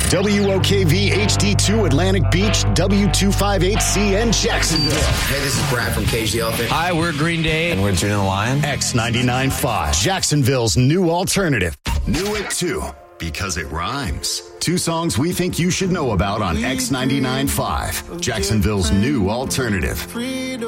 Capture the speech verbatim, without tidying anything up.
W O K V H D two Atlantic Beach, W two fifty-eight C N Jacksonville. Hey, this is Brad from Cage the Elephant. Hi, we're Green Day. And we're June the Lion. X ninety-nine point five, Jacksonville's new alternative. New at two, because it rhymes. Two songs we think you should know about on X ninety-nine point five, Jacksonville's new alternative.